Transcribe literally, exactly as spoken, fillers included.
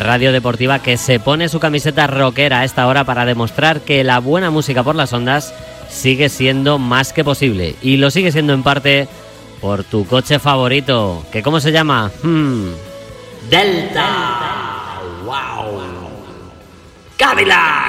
radio deportiva que se pone su camiseta rockera a esta hora para demostrar que la buena música por las ondas sigue siendo más que posible. Y lo sigue siendo en parte por tu coche favorito, que ¿cómo se llama? Hmm. Delta. Delta. ¡Wow! ¡Cadillac!